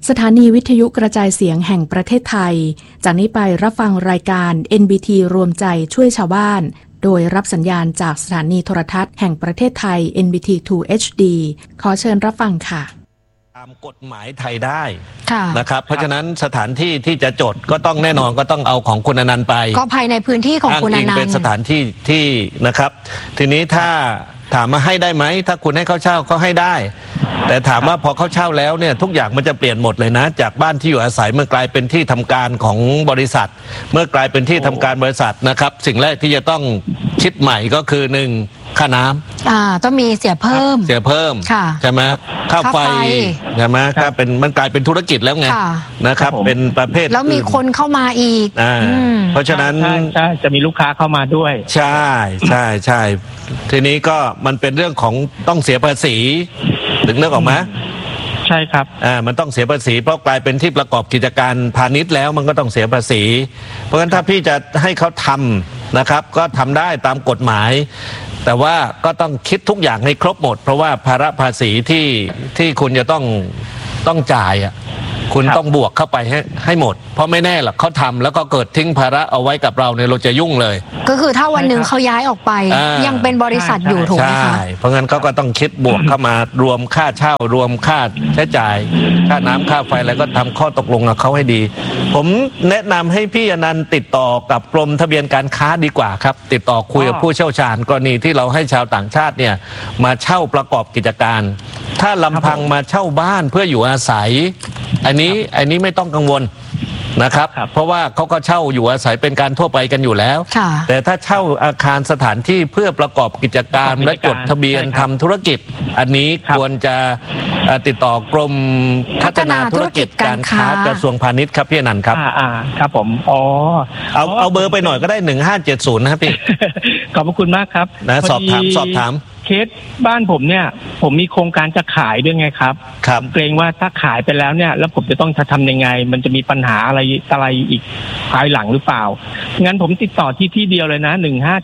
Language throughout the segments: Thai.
สถานีวิทยุกระจายเสียงแห่งประเทศไทยจากนี้ไปรับฟังรายการ NBT รวมใจช่วยชาวบ้านโดยรับสัญญาณจากสถานีโทรทัศน์แห่งประเทศไทย NBT 2 HD ขอเชิญรับฟังค่ะตามกฎหมายไทยได้นะครับเพราะฉะนั้นสถานที่ที่จะจดก็ต้องแน่นอนก็ต้องเอาของคุณอนันต์ไปก็ภายในพื้นที่ของคุณอนันต์เป็นสถานที่ที่นะครับทีนี้ถ้าถามมาให้ได้ไหมถ้าคุณให้เขาเช่าก็ให้ได้แต่ถามว่าพอเขาเช่าแล้วเนี่ยทุกอย่างมันจะเปลี่ยนหมดเลยนะจากบ้านที่อยู่อาศัยเมื่อกลายเป็นที่ทำการของบริษัทเมื่อกลายเป็นที่ทำการบริษัทนะครับสิ่งแรกที่จะต้องคิดใหม่ก็คือ1ค่าน้ำต้องมีเสียเพิ่มใช่ไหมค่าไฟใช่ไหมถ้าเป็นมันกลายเป็นธุรกิจแล้วไงนะครับเป็นประเภทแล้วมีคนเข้ามาอีกเพราะฉะนั้นจะมีลูกค้าเข้ามาด้วยใช่ทีนี้ก็มันเป็นเรื่องของต้องเสียภาษีถึงนึกออกไหมใช่ครับมันต้องเสียภาษีเพราะกลายเป็นที่ประกอบกิจการพาณิชย์แล้วมันก็ต้องเสียภาษีเพราะฉะนั้นถ้าพี่จะให้เขาทำนะครับก็ทำได้ตามกฎหมายแต่ว่าก็ต้องคิดทุกอย่างให้ครบหมดเพราะว่าภาระภาษีที่คุณจะต้องจ่ายคุณต้องบวกเข้าไปให้หมดเพราะไม่แน่หรอกเขาทำแล้วก็เกิดทิ้งภาระเอาไว้กับเราเนี่ยเราจะยุ่งเลยก็คือถ้าวันหนึ่งเขาย้ายออกไปยังเป็นบริษัทอยู่ถูกไหมคะใช่เพราะงั้นเขาก็ต้องคิดบวกเข้ามารวมค่าเช่ารวมค่าใช้จ่ายค่าน้ำค่าไฟอะไรก็ทำข้อตกลงกับเขาให้ดีผมแนะนำให้พี่อนันต์ติดต่อกับกรมทะเบียนการค้าดีกว่าครับติดต่อคุยกับผู้เชี่ยวชาญกรณีที่เราให้ชาวต่างชาติเนี่ยมาเช่าประกอบกิจการถ้าลำพังมาเช่าบ้านเพื่ออยู่อาศัยอันนี้ไม่ต้องกังวลนะครับเพราะว่าเขาก็เช่าอยู่อาศัยเป็นการทั่วไปกันอยู่แล้วแต่ถ้าเช่าอาคารสถานที่เพื่อประกอบกิจการและจดทะเบียนทำธุรกิจอันนี้ควรจะติดต่อกรมพัฒนาธุรกิจการค้ากระทรวงพาณิชย์ครับพี่อนันต์ครับครับผมเอาเบอร์ไปหน่อยก็ได้1570นะครับพี่ขอบคุณมากครับนะสอบถามเคสบ้านผมเนี่ยผมมีโครงการจะขายด้วยไงครับเกรงว่าถ้าขายไปแล้วเนี่ยแล้วผมจะต้องทำยังไงมันจะมีปัญหาอะไรอีกภายหลังหรือเปล่างั้นผมติดต่อที่เดียวเลยนะ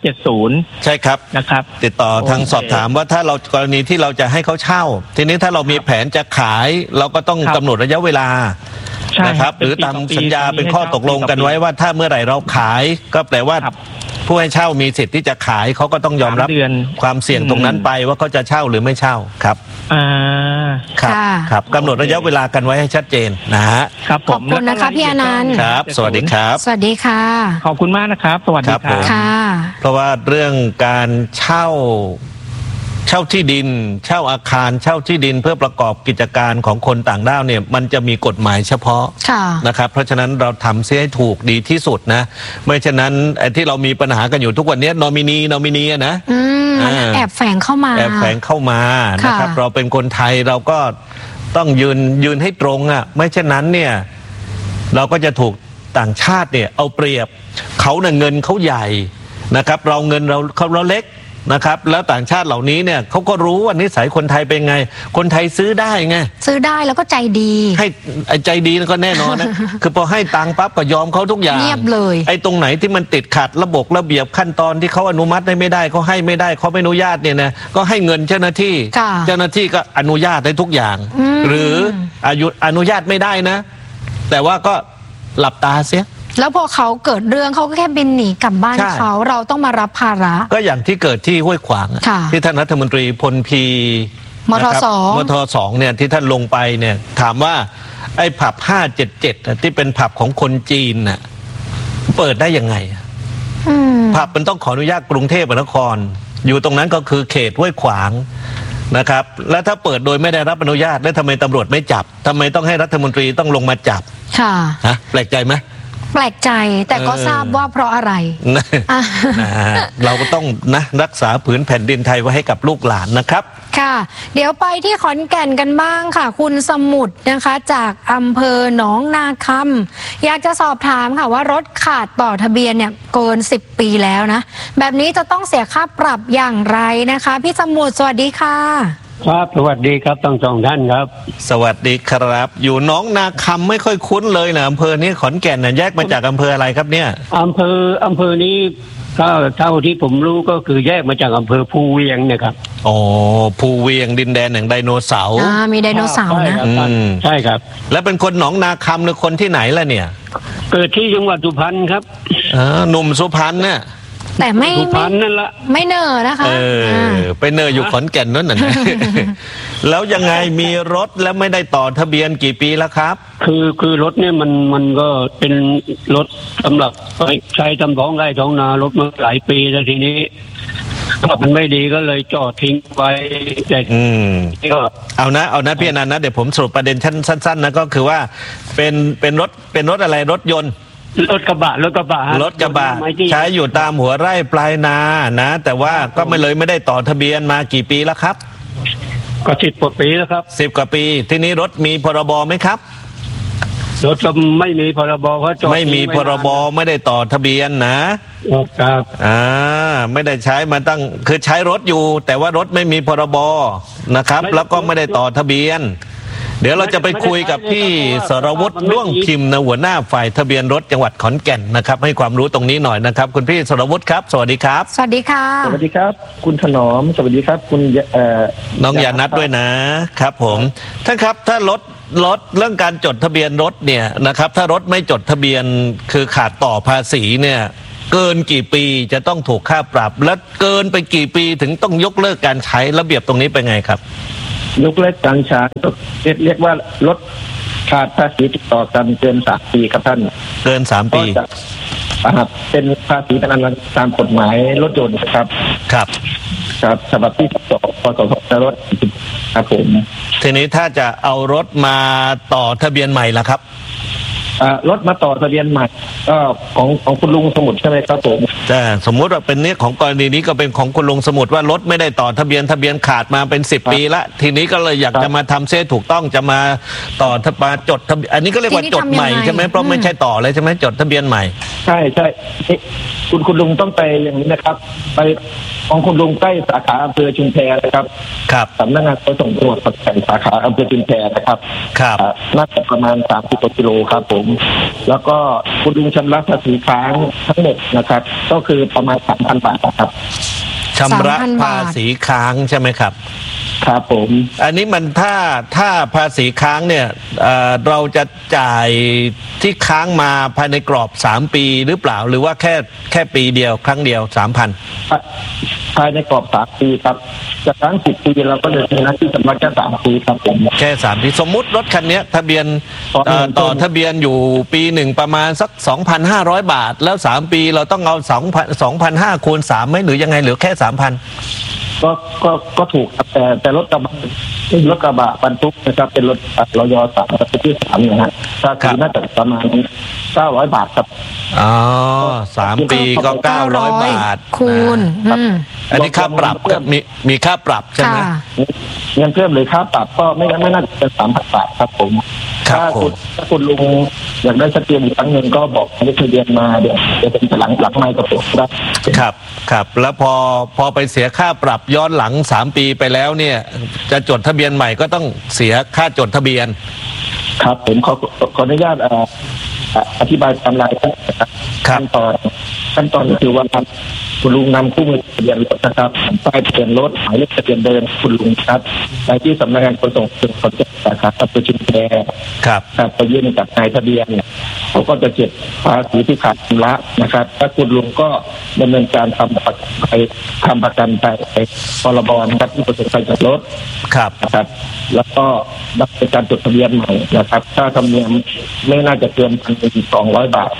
1570 ใช่ครับนะครับติดต่อทางสอบถามว่าถ้าเรากรณีที่เราจะให้เขาเช่าทีนี้ถ้าเรามีแผนจะขายเราก็ต้องกำหนดระยะเวลานะครับหรือตามสัญญาเป็นข้อตกลงกันไว้ว่าถ้าเมื่อไหร่เราขายก็แปลว่าผู้ให้เช่ามีสิทธิ์ที่จะขายเขาก็ต้องยอมรับความเสี่ยงตรงนั้นไปว่าเขาจะเช่าหรือไม่เช่าครับครับกำหนดระยะเวลากันไว้ให้ชัดเจนนะฮะครับขอบคุณนะคะพี่อนันต์ครับสวัสดีครับสวัสดีค่ะขอบคุณมากนะครับสวัสดีครับค่ะเพราะว่าเรื่องการเช่าที่ดินเช่าอาคารเช่าที่ดินเพื่อประกอบกิจการของคนต่างด้าวเนี่ยมันจะมีกฎหมายเฉพาะนะครับเพราะฉะนั้นเราทำเสียให้ถูกดีที่สุดนะไม่ฉะนั้นไอ้ที่เรามีปัญหากันอยู่ทุกวันนี้นอมินีนะแอบแฝงเข้ามานะครับเราเป็นคนไทยเราก็ต้องยืนให้ตรงไม่เช่นนั้นเนี่ยเราก็จะถูกต่างชาติเนี่ยเอาเปรียบเขาเนี่ยเงินเขาใหญ่นะครับเราเงินเราเล็กนะครับแล้วต่างชาติเหล่านี้เนี่ยเขาก็รู้ว่านิสัยคนไทยเป็นไงคนไทยซื้อได้ไงซื้อได้แล้วก็ใจดีให้ใจดีก็แน่นอนนะ คือพอให้ตังค์ปั๊บก็ยอมเขาทุกอย่างเงียบเลยไอ้ตรงไหนที่มันติดขัดระเบียบขั้นตอนที่เขาอนุมัติไม่ได้เขาให้ไม่ได้เขาไม่อนุญาตเนี่ยนะก็ให้เงินเจ้าหน้าที่ก็อนุญาตได้ทุกอย่างหรืออนุญาตไม่ได้นะแต่ว่าก็หลับตาเสียแล้วพอเขาเกิดเรื่องเขาก็แค่บินหนีกลับบ้านเขาเราต้องมารับภาระก็อย่างที่เกิดที่ห้วยขวางที่ท่านรัฐมนตรีพลพีมท 2เนี่ยที่ท่านลงไปเนี่ยถามว่าไอ้ผับ577ที่เป็นผับของคนจีนน่ะเปิดได้ยังไงผับมันต้องขออนุญาตกรุงเทพมหานครอยู่ตรงนั้นก็คือเขตห้วยขวางนะครับแล้วถ้าเปิดโดยไม่ได้รับอนุญาตแล้วทำไมตำรวจไม่จับทำไมต้องให้รัฐมนตรีต้องลงมาจับแปลกใจไหมแปลกใจแต่ก็ทราบว่าเพราะอะไรเราก็ต้องนะรักษาผืนแผ่นดินไทยไว้ให้กับลูกหลานนะครับค่ะเดี๋ยวไปที่ขอนแก่นกันบ้างค่ะคุณสมุทรนะคะจากอำเภอหนองนาคำอยากจะสอบถามค่ะว่ารถขาดต่อทะเบียนเนี่ยเกิน10 ปีแล้วนะแบบนี้จะต้องเสียค่าปรับอย่างไรนะคะพี่สมุทรสวัสดีค่ะครับสวัสดีครับทั้งสองท่านครับสวัสดีครับอยู่หนองนาคำไม่ค่อยคุ้นเลยนะอำเภอนี้ขอนแก่นเนี่ยแยกมาจากอำเภออะไรครับเนี่ยอำเภอนี้ก็เท่าที่ผมรู้ก็คือแยกมาจากอำเภอภูเวียงเนี่ยครับอ๋อภูเวียงดินแดนแห่งไดโนเสาร์มีไดโนเสาร์นะใช่ครับแล้วเป็นคนหนองนาคำหรือคนที่ไหนล่ะเนี่ยเกิดที่จังหวัดสุพรรณครับหนุ่มสุพรรณเนี่ยแต่ไม่สุพรรณนั่นละไม่เนอนะคะไปเนออยู่ขอนแก่นนั่นน่ะแล้วยังไงมีรถแล้วไม่ได้ต่อทะเบียนกี่ปีแล้วครับคือรถเนี่ยมันก็เป็นรถสำหรับใช้ทำท้องไร่ท้องนารถมาหลายปีแล้วทีนี้มันไม่ดีก็เลยจอดทิ้งไว้แต่ก็เอานะพี่อนันต์นะเดี๋ยวผมสรุปประเด็นสั้นๆนะก็คือว่าเป็นรถอะไรรถยนต์รถกระบะใช้อยู่ตามหัวไร่ปลายนานะแต่ว่าก็ไม่ได้ต่อทะเบียนมากี่ปีแล้วครับก็10 กว่าปีแล้วครับ 10 กว่าปีทีนี้รถมีพรบไหมครับรถก็ไม่มีพรบเพราะไม่มีพรบไม่ได้ต่อทะเบียนนะครับไม่ได้ใช้มาตั้งคือใช้รถอยู่แต่ว่ารถไม่มีพรบนะครับแล้วก็ไม่ได้ต่อทะเบียนเดี๋ยวเราจะไปคุยกับพี่สรวุฒิด้วงพิมพ์นะหัวหน้าฝ่ายทะเบียนรถจังหวัดขอนแก่นนะครับให้ความรู้ตรงนี้หน่อยนะครับคุณพี่สรวุฒิครับสวัสดีครับสวัสดีค่ะสวัสดีครับคุณถนอมสวัสดีครับคุณน้องยานัทด้วยนะครับผมท่านครับถ้ารถเรื่องการจดทะเบียนรถเนี่ยนะครับถ้ารถไม่จดทะเบียนคือขาดต่อภาษีเนี่ยเกินกี่ปีจะต้องถูกค่าปรับและเกินไปกี่ปีถึงต้องยกเลิกการใช้ระเบียบตรงนี้เป็นไงครับยกเลิกการใช้เรียกว่ารถขาดภาษีติดต่อกันเกิน3 ปีครับท่านเกิน3 ปีครับเป็นภาษีเป็นอันตามกฎหมายรถยนต์ครับครับฉบับที่12 พ.ศ. รถครับผมทีนี้ถ้าจะเอารถมาต่อทะเบียนใหม่ล่ะครับรถมาต่อทะเบียนใหม่ก็ของคุณลุงสมุทรใช่ไหมครับผมแต่สมมุติว่าเป็นเนี้ยของกรณีนี้ก็เป็นของคุณลุงสมุทรว่ารถไม่ได้ต่อทะเบียนขาดมาเป็น10 ปีละทีนี้ก็เลยอยากจะมาทำเส้นถูกต้องจะมาต่อมาจดทะเบียนอันนี้ก็เรียกว่าจดใหม่ใช่ไหมเพราะไม่ใช่ต่อเลยใช่ไหมจดทะเบียนใหม่ใช่คุณลุงต้องไปอย่างนี้นะครับไปของคุณลุงใกล้สาขาอำเภอชุมแพนะครับครับสำนักงานขนส่งจังหวัดขอนแก่นสาขาอำเภอชุมแพนะครับครับน่าจะประมาณ30 กิโลครับผมแล้วก็คุณลุงชำระภาษีค้างทั้งหมดนะครับก็คือประมาณ 3,000 บาทครับชำระภาษีค้างใช่ไหมครับครับผมอันนี้มันถ้าภาษีค้างเนี่ยเราจะจ่ายที่ค้างมาภายในกรอบ3 ปีหรือเปล่าหรือว่าแค่ปีเดียวครั้งเดียว 3,000 ภายในกรอบ3 ปีครับจากทั้ง10 ปีเราก็เลยมีหน้าที่ชำระแค่3 ปีครับผมแค่3 ปีสมมุติรถคันนี้ทะเบียนต่อทะเบียนอยู่ปี1ประมาณสัก 2,500 บาทแล้ว3 ปีเราต้องเอา 2,500 คูณ 3ไหมหรือยังไงหรือแค่ 3,000 ก็ถูกครับแต่รถกระบะบรรทุกนะครับเป็นรถรย.3ประเภทที่3นะฮะถ้าคือน่าจะประมาณ900 บาทครับอ๋อ3 ปีก็900 บาทคูณอันนี้ค่าปรับมีค่าปรับใช่ไหมเงินเพิ่มหรือค่าปรับก็ไม่น่าจะเป็น 3,000 บาทครับผมถ้าคุณลุงอยากได้ชัดเจนอีกครั้งหนึ่งก็บอกให้ทะเบียนมาเดี๋ยวเป็นหลังไมค์กับผมครับแล้วพอไปเสียค่าปรับย้อนหลัง3 ปีไปแล้วเนี่ยจะจดทะเบียนใหม่ก็ต้องเสียค่าจดทะเบียนครับผมขออนุญาตอธิบายตามรายขั้นตอนคือว่าคุณลุงนำคู่มือทะเบียนรถนะครับป้ายทะเบียนรถหมายเลขทะเบียนเดิมคุณลุงครับไปที่สำนักงานขนส่งขอนแก่นสาขาอำเภอชุมแพครับไปยื่นกับนายทะเบียนเนี่ยเขาก็จะเก็บภาษีที่ขาดชำระนะครับถ้าคุณลุงก็ดำเนินการทำประกันไปพรบนะครับที่ประสบภัยจากรถครับนะครับแล้วก็ดำเนินการจดทะเบียนใหม่นะครับถ้าธรรมเนียมไม่น่าจะเกิน 1,200 บาท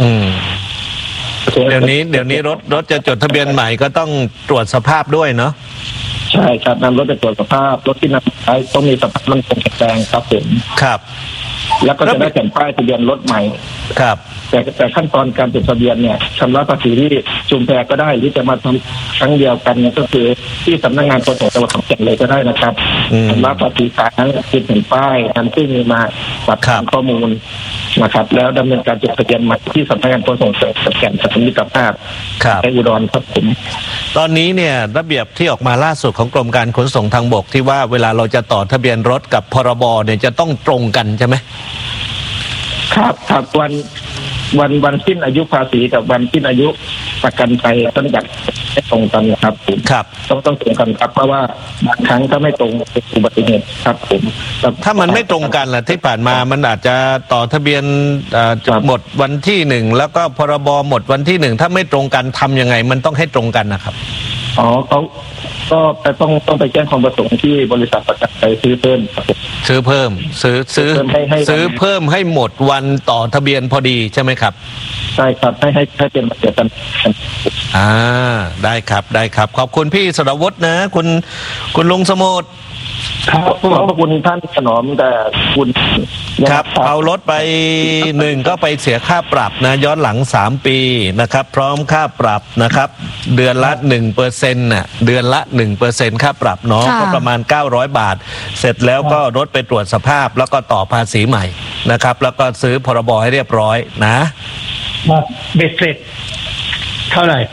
เดี๋ยวนี้รถจะจดทะเบียนใหม่ก็ต้องตรวจสภาพด้วยเนาะใช่ครับนำรถไปตรวจสภาพรถที่นำใช้ต้องมีสภาพมั่นคงแข็งแรงครับผมครับแล้วก็จะได้แผ่นป้ายทะเบียนรถใหม่ครับแต่ขั้นตอนการจดทะเบียนเนี่ยชำระภาษีที่ชุมแพก็ได้หรือจะมาทำครั้งเดียวกันก็คือที่สำนักงานขนส่งจังหวัดขอนแก่นเลยก็ได้นะครับชำระภาษีค้างติดแผ่นป้ายนำที่มีมาบัตรข้อมูลนะครับแล้วดำเนินการจดทะเบียนใหม่ที่สำนักงานขนส่งจังหวัดขอนแก่นสถานีมิตรภาพในอุดรครับผมตอนนี้เนี่ยระเบียบที่ออกมาล่าสุดของกรมการขนส่งทางบกที่ว่าเวลาเราจะต่อทะเบียนรถกับพรบเนี่ยจะต้องตรงกันใช่ไหมครับวันสิ้นอายุภาษีกับวันสิ้นอายุประกันภัยต้องจัดให้ตรงกันนะครับผมครับต้องตรงกันครับเพราะว่าบางครั้งถ้าไม่ตรงอุบัติเหตุครับผมถ้ามันไม่ตรงกันล่ะที่ผ่านมามันอาจจะต่อทะเบียนหมดวันที่1แล้วก็พรบหมดวันที่1ถ้าไม่ตรงกันทำยังไงมันต้องให้ตรงกันนะครับเขาก็ต้องไปแจ้งความประสงค์ที่บริษัทประกันภัยซื้อเพิ่มซื้อเพิ่มให้หมดวันต่อทะเบียนพอดีใช่ไหมครับใช่ครับให้เป็นมาเดียวกันได้ครับขอบคุณพี่สรวุฒินะคุณลุงสมุทรครับขอบคุณท่านถนอมแต่คุณครับเอารถไป1ก็ไปเสียค่าปรับนะย้อนหลัง3ปีนะครับพร้อมค่าปรับนะครับเดือนละ 1% น่ะเดือนละ 1% ค่าปรับเนาะก็ประมาณ900 บาทเสร็จแล้วก็รถไปตรวจสภาพแล้วก็ต่อภาษีใหม่นะครับแล้วก็ซื้อพรบให้เรียบร้อยนะเบ็ดเสร็จเท่าไหร่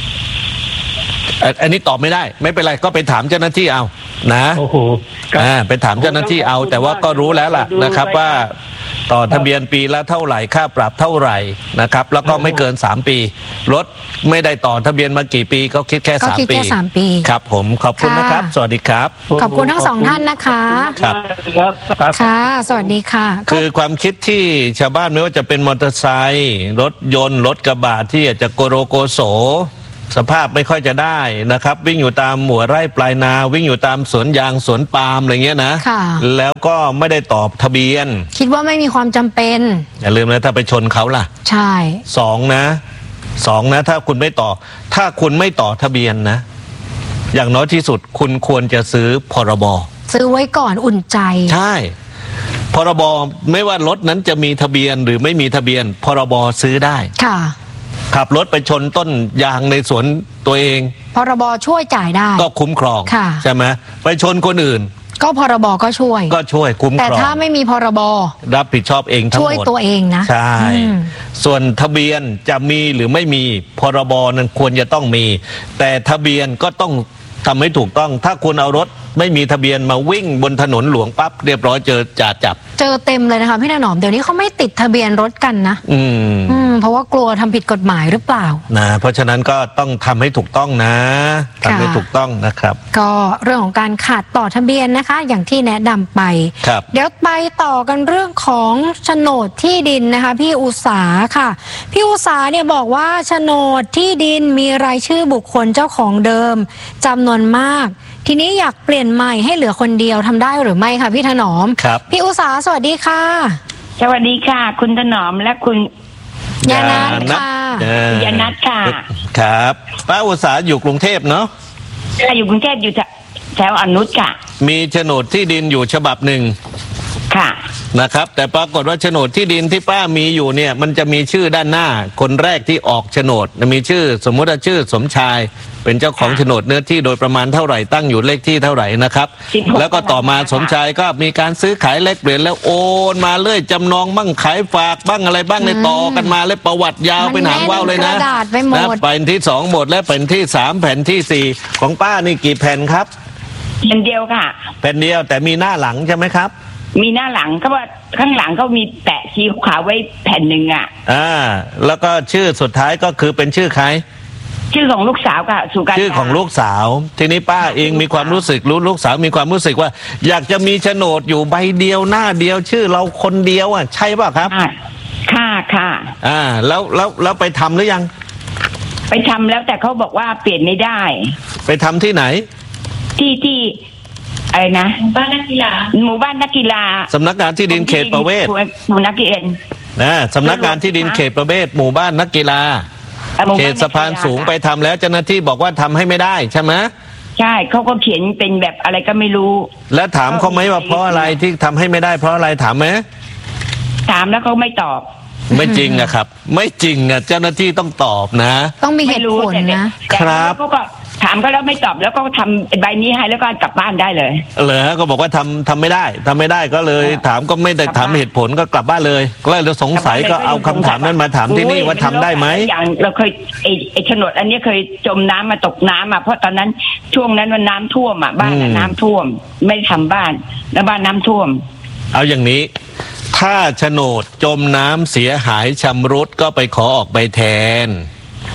อันนี้ตอบไม่ได้ไม่เป็นไรก็ไปถามเจ้าหน้าที่เอานะโอ้โหไปถามเจ้าหน้าที่เอาแต่ว่าก็รู้แล้วล่ะนะครับว่าต่อทะเบียนปีละเท่าไหร่ค่าปรับเท่าไหร่นะครับแล้วก็ไม่เกิน3ปีรถไม่ได้ต่อทะเบียนมากี่ปีก็คิดแค่3 ปีครับผมขอบคุณนะครับสวัสดีครับขอบคุณทั้ง2ท่านนะคะครับค่ะสวัสดีค่ะคือความคิดที่ชาวบ้านไม่ว่าจะเป็นมอเตอร์ไซค์รถยนต์รถกระบะที่อาจจะโกโรโกโสสภาพไม่ค่อยจะได้นะครับวิ่งอยู่ตามหัวไร่ปลายนาวิ่งอยู่ตามสวนยางสวนปาล์มอะไรเงี้ยนะแล้วก็ไม่ได้ตอบทะเบียนคิดว่าไม่มีความจำเป็นอย่าลืมนะถ้าไปชนเขาล่ะใช่ 2นะถ้าคุณไม่ต่อทะเบียนนะอย่างน้อยที่สุดคุณควรจะซื้อพรบซื้อไว้ก่อนอุ่นใจใช่พรบไม่ว่ารถนั้นจะมีทะเบียนหรือไม่มีทะเบียนพรบซื้อได้ค่ะขับรถไปชนต้นยางในสวนตัวเองพรบช่วยจ่ายได้ก็คุ้มครองใช่ไหมไปชนคนอื่นก็พรบก็ช่วยคุ้มครองแต่ถ้าไม่มีพรบรับผิดชอบเองทั้งหมดช่วยตัวเองนะใช่ส่วนทะเบียนจะมีหรือไม่มีพรบนั้นควรจะต้องมีแต่ทะเบียนก็ต้องทำให้ถูกต้องถ้าคุณเอารถไม่มีทะเบียนมาวิ่งบนถนนหลวงปั๊บเรียบร้อยเจอจับเจอเต็มเลยนะคะพี่ถนอมเดี๋ยวนี้เขาไม่ติดทะเบียนรถกันนะเพราะว่ากลัวทำผิดกฎหมายหรือเปล่านะเพราะฉะนั้นก็ต้องทำให้ถูกต้องนะทำให้ถูกต้องนะครับก็เรื่องของการขาดต่อทะเบียนนะคะอย่างที่แนะนำไปเดี๋ยวไปต่อกันเรื่องของโฉนดที่ดินนะคะพี่อุษาค่ะพี่อุษาเนี่ยบอกว่าโฉนดที่ดินมีรายชื่อบุคคลเจ้าของเดิมจำนวนมากทีนี้อยากเปลี่ยนใหม่ให้เหลือคนเดียวทำได้หรือไม่คะพี่ถนอมพี่อุษาสวัสดีค่ะสวัสดีค่ะคุณถนอมและคุณยานัทค่ะยานัทค่ะครับป้าอุษาอยู่กรุงเทพเนาะอยู่กรุงเทพอยู่แถวอนุชค่ะมีโฉนดที่ดินอยู่ฉบับหนึ่งค่ะนะครับแต่ปรากฏว่าโฉนดที่ดินที่ป้ามีอยู่เนี่ยมันจะมีชื่อด้านหน้าคนแรกที่ออกโฉนดมีชื่อสมมติว่าชื่อสมชายเป็นเจ้าของโฉนดเนื้อที่โดยประมาณเท่าไหร่ตั้งอยู่เลขที่เท่าไหร่นะครับแล้วก็ต่อมาสมชายก็มีการซื้อขายแลกเปลี่ยนแล้วโอนมาเรื่อยจำนองบ้างขายฝากบ้างอะไรบ้างในต่อกันมาเลยประวัติยาวเป็นหางว่าวเลยนะแผ่นที่2หมดและแผ่นที่3แผ่นที่4ของป้านี่กี่แผ่นครับแผ่นเดียวค่ะแผ่นเดียวแต่มีหน้าหลังใช่ไหมครับมีหน้าหลังก็ว่าข้างหลังเขามีแปะสีขาวไว้แผ่นหนึ่งอ่ะแล้วก็ชื่อสุดท้ายก็คือเป็นชื่อใครชื่อของลูกสาวค่ะสุการชื่อของลูกสาวทีนี้ป้าเองมีความรู้สึกลูกสาวมีความรู้สึกว่าอยากจะมีโฉนดอยู่ใบเดียวหน้าเดียวชื่อเราคนเดียวอ่ะใช่ป่ะครับค่ะแล้วไปทำหรือยังไปทำแล้วแต่เขาบอกว่าเปลี่ยนไม่ได้ไปทำที่ไหนที่อะไรนะบ้านนักกีฬาหมู่บ้านนักกีฬาสำนักงานที่ดินเขตประเวศหมู่นักกีฬาสำนักงานที่ดินเขตประเวศหมู่บ้านนักกีฬาเขตสะพานสูงไปทำแล้วเจ้าหน้าที่บอกว่าทำให้ไม่ได้ใช่ไหมใช่เขาก็เขียนเป็นแบบอะไรก็ไม่รู้แล้วถามเขาไหมว่าเพราะอะไรที่ทำให้ไม่ได้เพราะอะไรถามไหมถามแล้วเขาไม่ตอบไม่จริงนะครับไม่จริงอ่ะเจ้าหน้าที่ต้องตอบนะต้องมีเหตุผลนะครับเขาก็ถามก็แล้วไม่ตอบแล้วก็ทำใบนี้ให้แล้วก็กลับบ้านได้เลยก็บอกว่าทำไม่ได้ก็เลยถามก็ไม่ได้ถามเหตุผลก็กลับบ้านเลยก็เลยสงสัยก็เอาคำถามนั้นมาถามที่นี่ว่าทำได้ไหมอย่างเราเคยไอ้โฉนดอันนี้เคยจมน้ำมาตกน้ำเพราะตอนนั้นช่วงนั้นมันน้ำท่วมบ้านน้ำท่วมไม่ทำบ้านแล้วบ้านน้ำท่วมเอาอย่างนี้ถ้าโฉนดจมน้ำเสียหายชำรุดก็ไปขอออกใบแทน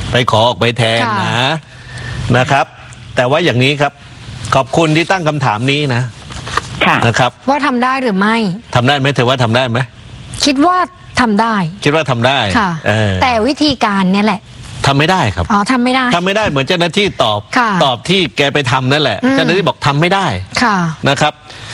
ไปขอออกใบแทนนะครับแต่ว่าอย่างนี้ครับขอบคุณที่ตั้งคำถามนี้นะครับว่าทำได้หรือไม่ทำได้ไหมเธอว่าทำได้ไหมคิดว่าทำได้คิดว่าทำได้ค่ะแต่วิธีการเนี่ยแหละทำไม่ได้ครับทำไม่ได้เหมือนเจ้าหน้าที่ตอบที่แกไปทำนั่นแหละเจ้าหน้าที่บอกทำไม่ได้นะครับ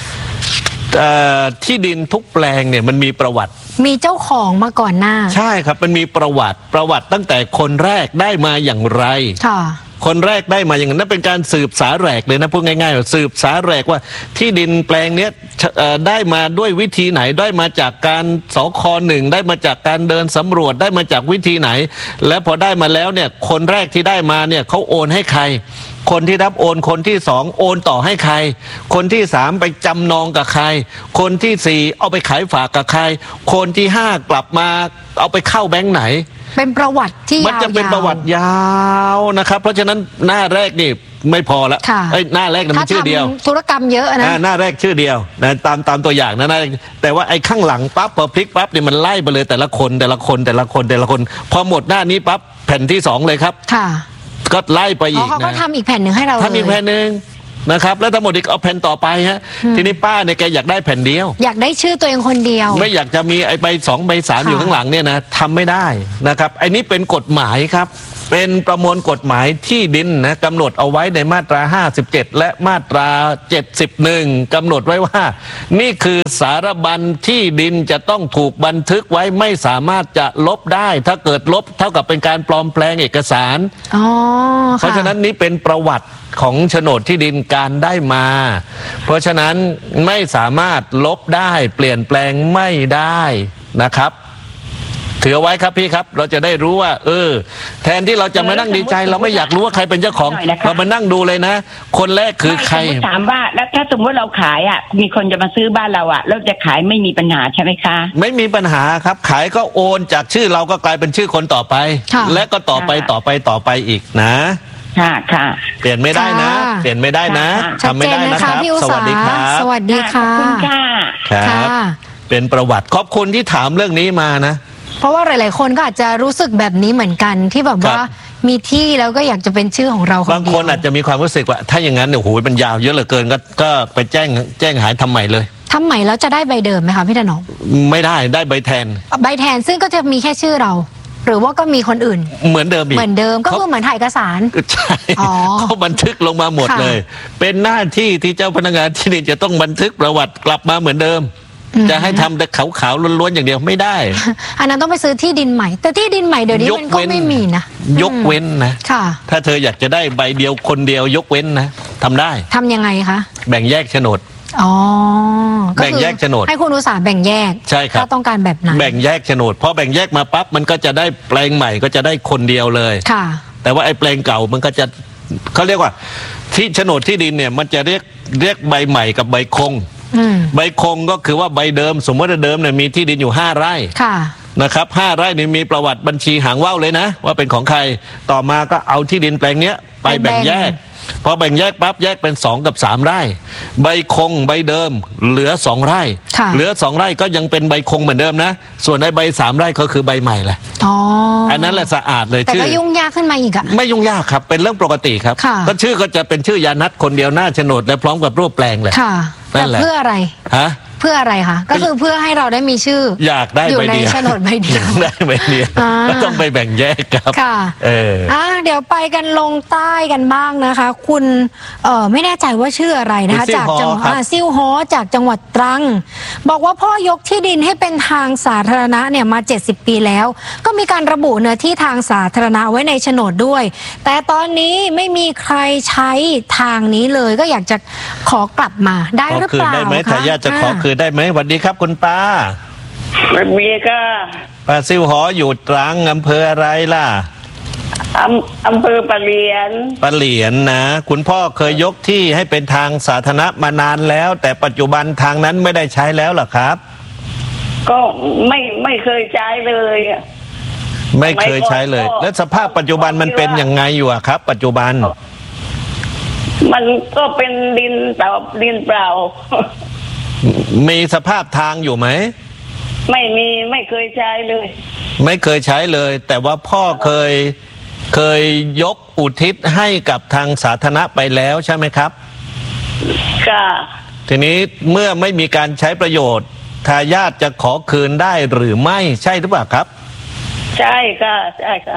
ที่ดินทุกแปลงเนี่ยมันมีประวัติมีเจ้าของมาก่อนหน้าใช่ครับมันมีประวัติตั้งแต่คนแรกได้มาอย่างไรคนแรกได้มาอย่างนั้นนั่นเป็นการสืบสาแหรกเลยนะพูดง่ายๆสืบสาแหรกว่าที่ดินแปลงนี้ได้มาด้วยวิธีไหนได้มาจากการสค.1ได้มาจากการเดินสำรวจได้มาจากวิธีไหนและพอได้มาแล้วเนี่ยคนแรกที่ได้มาเนี่ยเขาโอนให้ใครคนที่รับโอนคนที่2โอนต่อให้ใครคนที่3ไปจำนองกับใครคนที่4เอาไปขายฝากกับใครคนที่5กลับมาเอาไปเข้าแบงค์ไหนเป็นประวัติที่มันจะเป็นประวัติยาวนะครับเพราะฉะนั้นหน้าแรกนี่ไม่พอละหน้าแรกมันชื่อเดียวธุรกรรมเยอะนะหน้าแรกชื่อเดียวนะตามตัวอย่างนะแต่ว่าไอ้ข้างหลังปั๊บพอพลิกปั๊บเนี่ยมันไล่ไปเลยแต่ละคนพอหมดหน้านี้ปั๊บแผ่นที่2เลยครับก็ไล่ไปอีกเขาก็ทำอีกแผ่นหนึ่งให้เราทำอีกแผ่นหนึ่งนะครับแล้วทั้งหมดอีกเอาแผ่นต่อไปฮะทีนี้ป้าเนี่ยแกอยากได้แผ่นเดียวอยากได้ชื่อตัวเองคนเดียวไม่อยากจะมีไอ้ใบ2ใบ3อยู่ข้างหลังเนี่ยนะทำไม่ได้นะครับไอ้นี้เป็นกฎหมายครับเป็นประมวลกฎหมายที่ดินนะกำหนดเอาไว้ในมาตรา57และมาตรา71กำหนดไว้ว่านี่คือสารบัญที่ดินจะต้องถูกบันทึกไว้ไม่สามารถจะลบได้ถ้าเกิดลบเท่ากับเป็นการปลอมแปลงเอกสารเพราะฉะนั้นนี้เป็นประวัติของโฉนดที่ดินการได้มาเพราะฉะนั้นไม่สามารถลบได้เปลี่ยนแปลงไม่ได้นะครับถือไว้ครับพี่ครับเราจะได้รู้ว่าแทนที่เราจะมานั่งดีใจเราไม่อยากรู้ว่าใครเป็นเจ้าของเรามานั่งดูเลยนะคนแรกคือใครถามว่าแล้วถ้าสมมติเราขายมีคนจะมาซื้อบ้านเราเราจะขายไม่มีปัญหาใช่ไหมคะไม่มีปัญหาครับขายก็โอนจากชื่อเราก็กลายเป็นชื่อคนต่อไปและก็ต่อไปอีกนะค่ะเปลี่ยนไม่ได้นะเปลี่ยนไม่ได้นะทำไม่ได้นะครับสวัสดีครับสวัสดีค่ะครับเป็นประวัติขอบคุณที่ถามเรื่องนี้มานะเพราะว่าหลายๆคนก็อาจจะรู้สึกแบบนี้เหมือนกันที่แบบว่ามีที่แล้วก็อยากจะเป็นชื่อของเราคนเดียวบางคนอาจจะมีความรู้สึกว่าถ้าอย่างนั้นเนี่ยโอ้โหมันยาวเยอะเหลือเกินก็ไปแจ้งหายทำใหม่เลยทำใหม่แล้วจะได้ใบเดิมไหมคะพี่ถนอมไม่ได้ใบแทนซึ่งก็จะมีแค่ชื่อเราหรือว่าก็มีคนอื่นเหมือนเดิมก็คือเหมือนถ่ายเอกสารใช่เขาบันทึกลงมาหมดเลยเป็นหน้าที่ที่เจ้าพนักงานที่ดินจะต้องบันทึกประวัติกลับมาเหมือนเดิมจะให้ทำแต่ขาวๆล้วนๆอย่างเดียวไม่ได้อันนั้นต้องไปซื้อที่ดินใหม่แต่ที่ดินใหม่เดี๋ยวนี้มันก็ไม่มีนะยกเว้นนะถ้าเธออยากจะได้ใบเดียวคนเดียวยกเว้นนะทำได้ทำยังไงคะแบ่งแยกโฉนดแบ่งแยกโฉนดให้คุณอุตสาหแบ่งแยกใช่ครับถ้าต้องการแบบนั้นแบ่งแยกโฉนดพอแบ่งแยกมาปั๊บมันก็จะได้แปลงใหม่ก็จะได้คนเดียวเลยแต่ว่าไอ้แปลงเก่ามันก็จะเขาเรียกว่าที่โฉนดที่ดินเนี่ยมันจะเรียกใบใหม่กับใบคงใบคงก็คือว่าใบเดิมสมมติว่าเดิมเนี่ยมีที่ดินอยู่5 ไร่นะครับ5 ไร่นี่มีประวัติบัญชีหางว่าวเลยนะว่าเป็นของใครต่อมาก็เอาที่ดินแปลงเนี้ยไปแบ่งแยกพอแบ่งแยกปั๊บแยกเป็น2 กับ 3 ไร่ใบคงใบเดิมเหลือ2 ไร่เหลือ2 ไร่ก็ยังเป็นใบคงเหมือนเดิมนะส่วนในใบ3 ไร่ก็คือใบใหม่แหละอันนั้นแหละสะอาดเลยแต่ก็ยุ่งยากขึ้นมาอีกอะไม่ยุ่งยากครับเป็นเรื่องปกติครับก็ชื่อก็จะเป็นชื่อยานัทคนเดียวหน้าโฉนดและพร้อมกับรูปแปลงเลยแต่เพื่ออะไรเพื่ออะไรคะก็คือเพื่อให้เราได้มีชื่ออยากได้อยู่ในโฉนดใบเดียวได้ใบเดียวก็ต้องไปแบ่งแยกครับค่ะเดี๋ยวไปกันลงใต้กันบ้างนะคะคุณไม่แน่ใจว่าชื่ออะไรนะคะจากจังหวัดซิ่วฮอจากจังหวัดตรังบอกว่าพ่อยกที่ดินให้เป็นทางสาธารณะเนี่ยมา70 ปีแล้วก็มีการระบุเนื้อที่ทางสาธารณะไว้ในโฉนดด้วยแต่ตอนนี้ไม่มีใครใช้ทางนี้เลยก็อยากจะขอกลับมาได้หรือเปล่าได้ไหมทายาทจะขอคืนได้ไหมสวัสดีครับคุณป้าไม่มีก็ป้าซิ่วหออยู่ตรังอำเภออะไรล่ะอำเภอปะเหลียนนะคุณพ่อเคยยกที่ให้เป็นทางสาธารณะมานานแล้วแต่ปัจจุบันทางนั้นไม่ได้ใช้แล้วหรอครับก็ไม่เคยใช้เลยไม่เคยใช้เลยแล้วสภาพปัจจุบันมันเป็นยังไงอยู่อะครับปัจจุบันมันก็เป็นดินเปล่ามีสภาพทางอยู่ไหมไม่มีไม่เคยใช้เลยไม่เคยใช้เลยแต่ว่าพ่อเคเคยยกอุทิศให้กับทางสาธารณะไปแล้วใช่ไหมครับค่ะทีนี้เมื่อไม่มีการใช้ประโยชน์ทายาทจะขอคืนได้หรือไม่ใช่หรือเปล่าครับใช่ค่ะใช่ค่ะ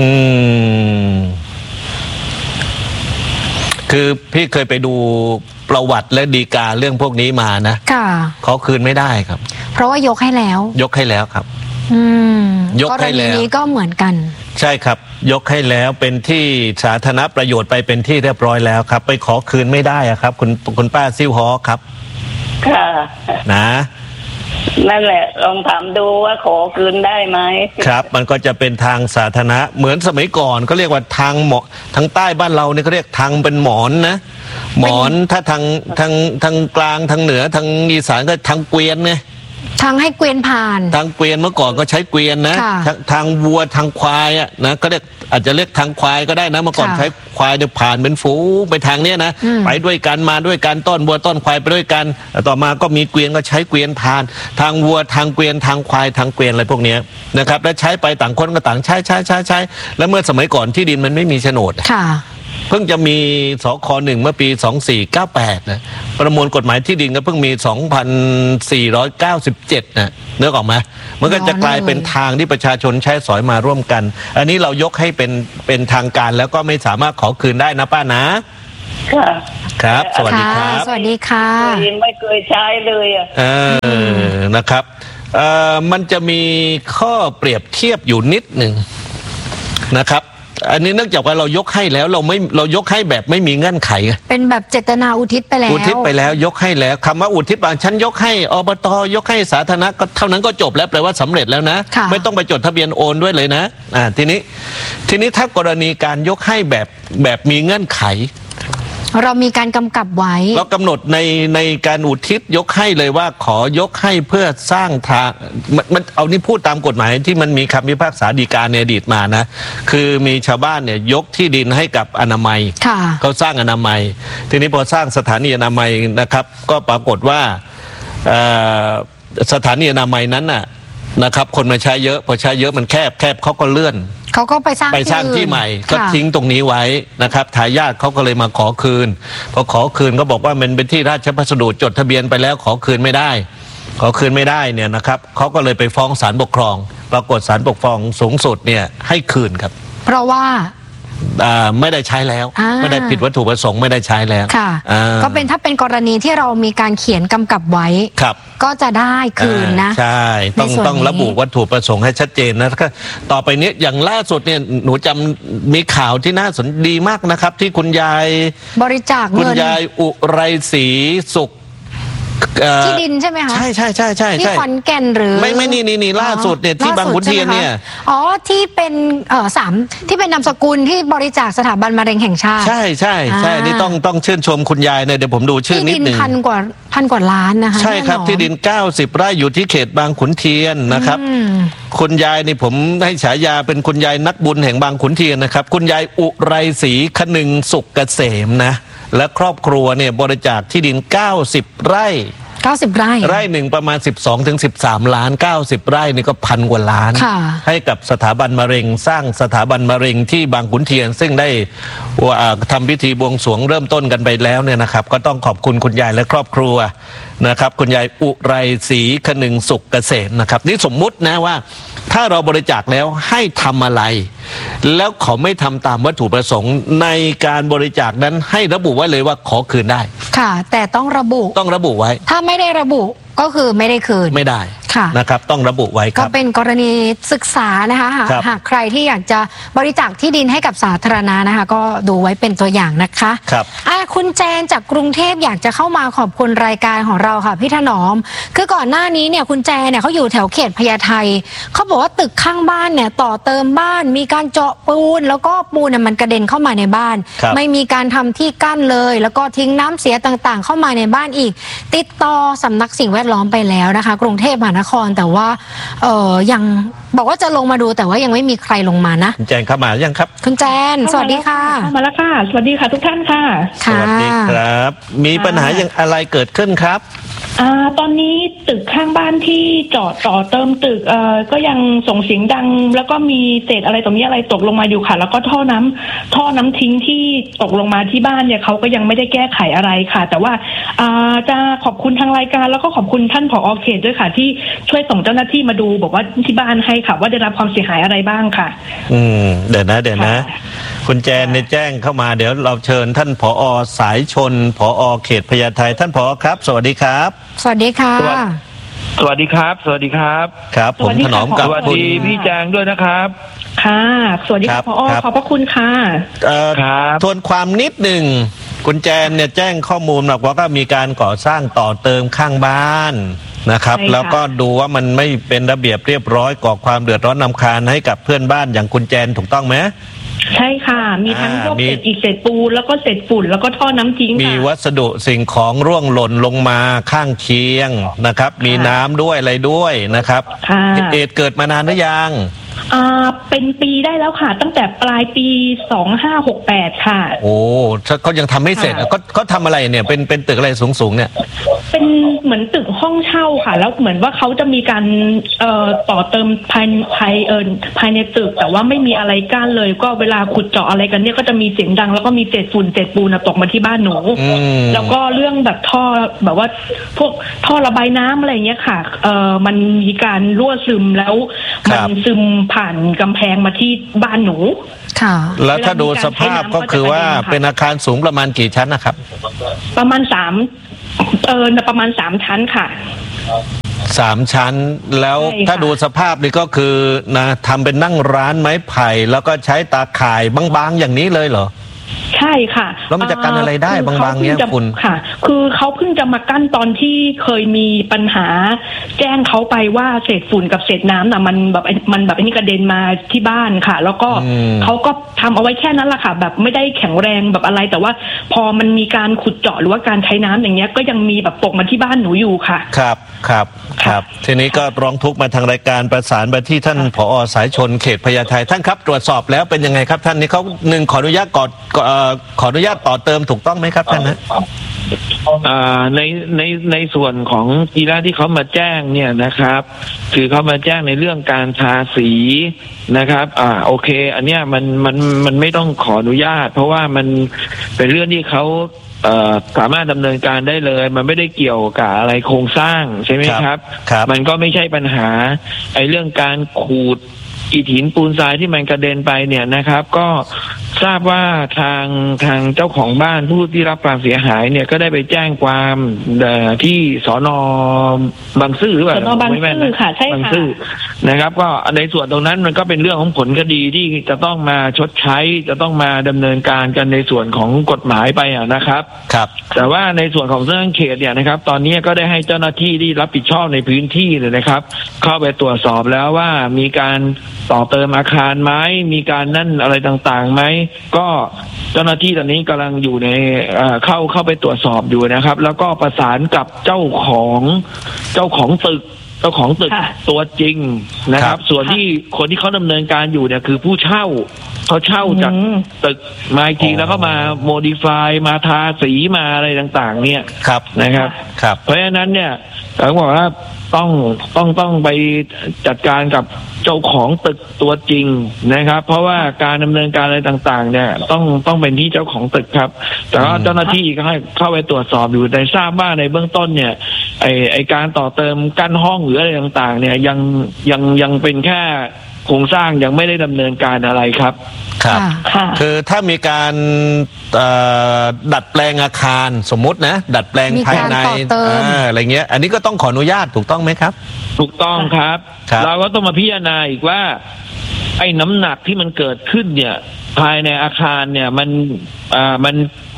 คือพี่เคยไปดูประวัติและฎีกาเรื่องพวกนี้มานะค่ะขอคืนไม่ได้ครับเพราะว่ายกให้แล้วครับยกให้แล้วกรณีนี้ก็เหมือนกันใช่ครับยกให้แล้วเป็นที่สาธารณประโยชน์ไปเป็นที่เรียบร้อยแล้วครับไปขอคืนไม่ได้อะครับคุณป้าซิ่วฮอครับค่ะนะนั่นแหละลองถามดูว่าขอคืนได้ไหมครับมันก็จะเป็นทางสาธารณะเหมือนสมัยก่อนก็เรียกว่าทางเหมาะทางใต้บ้านเราเนี่ยเขาเรียกทางเป็นหมอนนะหมอนถ้าทางกลางทางเหนือทางอีสานก็ทางเกวียนไงทางให้เกวียนผ่านทางเกวียนเมื่อก่อนก็ใช้เกวียนนะทางวัวทางควายอ่ะนะก็เรียกอาจจะเรียกทางควายก็ได้นะเมื่อก่อนใช้ควายเดินผ่านเป็นฝูงไปทางเนี้ยนะไปด้วยกันมาด้วยกันต้นวัวต้นควายไปด้วยกันต่อมาก็มีเกวียนก็ใช้เกวียนผ่านทางวัวทางเกวียนทางควายทางเกวียนอะไรพวกนี้นะครับแล้วใช้ไปต่างคนก็ต่างใช้แล้วเมื่อสมัยก่อนที่ดินมันไม่มีโฉนดเพิ่งจะมีสค.1เมื่อปี2498นะประมวลกฎหมายที่ดินก็เพิ่งมี2497นะนึกออกไหมมันก็จะกลายเป็นทางที่ประชาชนใช้สอยมาร่วมกันอันนี้เรายกให้เป็นทางการแล้วก็ไม่สามารถขอคืนได้นะป้านะค่ะครับสวัสดีครับสวัสดีค่ะไม่เคยใช้เลยนะครับมันจะมีข้อเปรียบเทียบอยู่นิดหนึ่งนะครับอันนี้เนื่องจากว่าเรายกให้แล้วเรายกให้แบบไม่มีเงื่อนไขเป็นแบบเจตนาอุทิศไปแล้วอุทิศไปแล้วยกให้แล้วคำว่าอุทิศบางฉันยกให้อบต.ยกให้สาธารณะก็เท่านั้นก็จบแล้วแปลว่าสำเร็จแล้วนะไม่ต้องไปจดทะเบียนโอนด้วยเลยนะทีนี้ถ้ากรณีการยกให้แบบมีเงื่อนไขเรามีการกำกับไว้เรากำหนดในการอุทิศยกให้เลยว่าขอยกให้เพื่อสร้างทางมันเอานี่พูดตามกฎหมายที่มันมีคำพิพากษาฎีกาในอดีตมานะคือมีชาวบ้านเนี่ยยกที่ดินให้กับอนามัยเขาสร้างอนามัยทีนี้พอสร้างสถานีอนามัยนะครับก็ปรากฏว่าสถานีอนามัยนั้นนะครับคนมาใช้เยอะพอใช้เยอะมันแคบเขาก็เลื่อนเขาก็ไปสร้างที่ใหม่ก็ทิ้งตรงนี้ไว้นะครับทายาทเขาก็เลยมาขอคืนพอขอคืนก็บอกว่ามันเป็นที่ราชพัสดุจดทะเบียนไปแล้วขอคืนไม่ได้เนี่ยนะครับเขาก็เลยไปฟ้องศาลปกครองปรากฏศาลปกครองสูงสุดเนี่ยให้คืนครับเพราะว่าไม่ได้ใช้แล้วไม่ได้ผิดวัตถุประสงค์ไม่ได้ใช้แล้วค่ะก็เป็นถ้าเป็นกรณีที่เรามีการเขียนกำกับไว้ก็จะได้คืนนะใช่ต้องระบุวัตถุประสงค์ให้ชัดเจนนะต่อไปนี้อย่างล่าสุดเนี่ยหนูจำมีข่าวที่น่าสนใจดีมากนะครับที่คุณยายบริจาคเงินคุณยายอุไรศรีสุขที่ดินใช่ไหมคะใช่ที่ขอนแก่นหรือไม่นี่ล่าสุดเนี่ยที่บางขุนเทียนเนี่ยที่เป็นที่เป็นนามสกุลที่บริจาคสถาบันมะเร็งแห่งชาติใช่นี่ต้องชื่นชมคุณยายเนี่ยเดี๋ยวผมดูชื่อนิดนึงพันกว่าล้านนะคะใช่ครับที่ดิน90 ไร่อยู่ที่เขตบางขุนเทียนนะครับคุณยายนี่ผมให้ฉายาเป็นคุณยายนักบุญแห่งบางขุนเทียนนะครับคุณยายอุไรศรีคนึงสุขเกษมนะและครอบครัวเนี่ยบริจาคที่ดิน90 ไร่ไร่หนึ่งประมาณ12-13 ล้าน90 ไร่นี่ก็1,000 กว่าล้านให้กับสถาบันมะเร็งสร้างสถาบันมะเร็งที่บางขุนเทียนซึ่งได้ทำพิธีบวงสรวงเริ่มต้นกันไปแล้วเนี่ยนะครับก็ต้องขอบคุณคุณยายและครอบครัวนะครับคุณยายอุไรศรีคนึงสุขเกษมนะครับนี่สมมุตินะว่าถ้าเราบริจาคแล้วให้ทำอะไรแล้วเขาไม่ทำตามวัตถุประสงค์ในการบริจาคนั้นให้ระบุไว้เลยว่าขอคืนได้ค่ะแต่ต้องระบุไว้ถ้าไม่ได้ระบุก็คือไม่ได้คืนไม่ได้นะครับต้องระบุไว้ครับก็เป็นกรณีศึกษานะคะหากใครที่อยากจะบริจาคที่ดินให้กับสาธารณะนะคะก็ดูไว้เป็นตัวอย่างนะคะครับคุณแจนจากกรุงเทพอยากจะเข้ามาขอบคุณรายการของเราค่ะพี่ถนอมคือก่อนหน้านี้เนี่ยคุณแจนเนี่ยเขาอยู่แถวเขตพญาไทเขาบอกว่าตึกข้างบ้านเนี่ยต่อเติมบ้านมีการเจาะปูนแล้วก็ปูนเนี่ยมันกระเด็นเข้ามาในบ้านไม่มีการทำที่กั้นเลยแล้วก็ทิ้งน้ำเสียต่างๆเข้ามาในบ้านอีกติดต่อสำนักสิ่งแวดล้อมไปแล้วนะคะกรุงเทพมหานครแต่ว่ายังบอกว่าจะลงมาดูแต่ว่ายังไม่มีใครลงมานะคุณแจนเข้ามายังครับคุณแจนสวัสดีค่ะมาแล้วค่ะสวัสดีค่ะทุกท่านค่ะสวัสดีครับมีปัญหาอย่างอะไรเกิดขึ้นครับตอนนี้ตึกข้างบ้านที่จอดต่อเติมตึกก็ยังส่งเสียงดังแล้วก็มีเศษอะไรตรงนี้อะไรตกลงมาอยู่ค่ะแล้วก็ท่อน้ำทิ้งที่ตกลงมาที่บ้านเนี่ยเขาก็ยังไม่ได้แก้ไขอะไรค่ะแต่ว่าจะขอบคุณทางรายการแล้วก็ขอบคุณท่านผอ.เขตด้วยค่ะที่ช่วยส่งเจ้าหน้าที่มาดูบอกว่าที่บ้านให้ค่ะว่าได้รับความเสียหายอะไรบ้างค่ะเดี๋ยวนะคุณแจนแจ้งเข้ามาเดี๋ยวเราเชิญท่านผอ.สายชนผอ.เขตพญาไทท่านผอ.ครับสวัสดีครับสวัสดีค่ะสวัสดีครับสวัสดีครับครับผมถนอมกับสวัสดีพี่แจงด้วยนะครับค่ะสวัสดีครับผอ.ขอบพระคุณค่ะครับทวนความนิดหนึ่งคุณแจนเนี่ยแจ้งข้อมูลบอกว่าก็มีการก่อสร้างต่อเติมข้างบ้านนะครับแล้วก็ดูว่ามันไม่เป็นระเบียบเรียบร้อยก่อความเดือดร้อนรำคาญให้กับเพื่อนบ้านอย่างคุณแจนถูกต้องไหมใช่ค่ะมีทั้งพวกเศษอิฐเศษปูนแล้วก็เศษฝุ่นแล้วก็ท่อน้ำทิ้งมีวัสดุสิ่งของร่วงหล่นลงมาข้างเคียงนะครับมีน้ำด้วยอะไรด้วยนะครับเหตุเกิดมานานหรือยังเป็นปีได้แล้วค่ะตั้งแต่ปลายปี2568ค่ะโอ้เขายังทำไม่เสร็จก็ทำอะไรเนี่ยเป็นตึกอะไรสูงเนี่ยเป็นเหมือนตึกห้องเช่าค่ะแล้วเหมือนว่าเขาจะมีการต่อเติมภายในตึกแต่ว่าไม่มีอะไรกั้นเลยก็เวลาขุดเจาะอะไรกันเนี่ยก็จะมีเสียงดังแล้วก็มีเศษฝุ่นเศษปูนตกมาที่บ้านหนูแล้วก็เรื่องแบบท่อแบบว่าพวกท่อระบายน้ำอะไรเงี้ยค่ะมันมีการรั่วซึมแล้วมันซึมผ่านกำแพงมาที่บ้านหนูค่ะแล้วถ้าดูสภาพก็คือว่าเป็นอาคารสูงประมาณกี่ชั้นนะครับประมาณประมาณ3ชั้นค่ะ 3ชั้นแล้วถ้าดูสภาพนี่ก็คือนะทำเป็นนั่งร้านไม้ไผ่แล้วก็ใช้ตาข่ายบางๆอย่างนี้เลยเหรอใช่ค่ะแล้วมันจะกันอะไรได้บางๆเนี้ยคุณค่ะคือเขาเพิ่งจะมากั้นตอนที่เคยมีปัญหาแจ้งเขาไปว่าเศษฝุ่นกับเศษน้ำน่ะมันแบบอันนี้กระเด็นมาที่บ้านค่ะแล้วก็เขาก็ทำเอาไว้แค่นั้นแหละค่ะแบบไม่ได้แข็งแรงแบบอะไรแต่ว่าพอมันมีการขุดเจาะหรือว่าการใช้น้ำอย่างเงี้ยก็ยังมีแบบตกมาที่บ้านหนูอยู่ค่ะครับทีนี้ก็ร้องทุกข์มาทางรายการประสานไปที่ท่านผอ.สายชนเขตพญาไทท่านครับตรวจสอบแล้วเป็นยังไงครับท่านนี่เขาขออนุญาตขออนุญาตต่อเติมถูกต้องไหมครับท่านนะในส่วนของทีแรกที่เขามาแจ้งเนี่ยนะครับคือเขามาแจ้งในเรื่องการทาสีนะครับโอเคอันเนี้ยมันไม่ต้องขออนุญาตเพราะว่ามันเป็นเรื่องที่เขาสามารถดำเนินการได้เลยมันไม่ได้เกี่ยวกับอะไรโครงสร้างใช่ไหมครับมันก็ไม่ใช่ปัญหาไอ้เรื่องการขูดอิฐหินปูนทรายที่มันกระเด็นไปเนี่ยนะครับก็ทราบว่าทางเจ้าของบ้านผู้ที่รับความเสียหายเนี่ยก็ได้ไปแจ้งความที่สน.บางซื่อหรือเปล่าสน.บางซื่อค่ะใช่ค่ะนะครับก็ในส่วนตรงนั้นมันก็เป็นเรื่องของผลคดีที่จะต้องมาชดใช้จะต้องมาดำเนินการกันในส่วนของกฎหมายไปนะครับแต่ว่าในส่วนของเรื่องเขตเนี่ยนะครับตอนนี้ก็ได้ให้เจ้าหน้าที่ที่รับผิดชอบในพื้นที่เลยนะครับเข้าไปตรวจสอบแล้วว่ามีการต่อเติมอาคารไหมมีการนั่นอะไรต่างๆไหมก็เจ้าหน้าที่ตอนนี้กำลังอยู่ในเข้าไปตรวจสอบอยู่นะครับแล้วก็ประสานกับเจ้าของตึกตัวจริงนะครับส่วนที่คนที่เขาดำเนินการอยู่เนี่ยคือผู้เช่าเขาเช่าจากตึกมาอีกทีแล้วก็มาโมดิฟายมาทาสีมาอะไรต่างๆเนี่ยนะครับเพราะฉะนั้นเนี่ยผมบอกว่าต้องไปจัดการกับเจ้าของตึกตัวจริงนะครับเพราะว่าการดำเนินการอะไรต่างๆเนี่ยต้องเป็นที่เจ้าของตึกครับแต่ว่าเจ้าหน้าที่ก็ให้เข้าไปตรวจสอบอยู่แต่ทราบว่าในเบื้องต้นเนี่ยไอการต่อเติมกั้นห้องหรืออะไรต่างๆเนี่ยยังเป็นแค่โครงสร้างยังไม่ได้ดำเนินการอะไรครับคือถ้ามีการดัดแปลงอาคารสมมุตินะดัดแปลงภายในอะไรเงี้ยอันนี้ก็ต้องขออนุญาตถูกต้องไหมครับถูกต้องครับเราก็ต้องมาพิจารณาอีกว่าไอ้น้ำหนักที่มันเกิดขึ้นเนี่ยภายในอาคารเนี่ยมัน